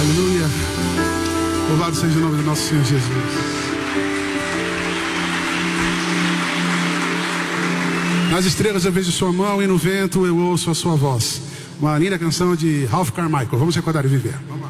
Aleluia. Louvado seja o nome do nosso Senhor Jesus. Nas estrelas eu vejo sua mão e no vento eu ouço a sua voz. Uma linda canção de Ralph Carmichael. Vamos recordar e viver. Vamos lá.